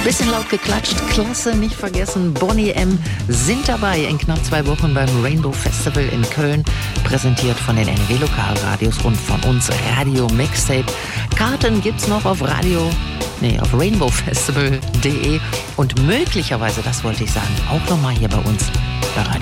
Bisschen laut geklatscht, klasse, nicht vergessen. Boney M. sind dabei in knapp 2 Wochen beim Rainbow Festival in Köln, präsentiert von den NRW Lokalradios und von uns Radio Mixtape. Karten gibt's noch auf rainbowfestival.de und möglicherweise, das wollte ich sagen, auch nochmal hier bei uns bei Radio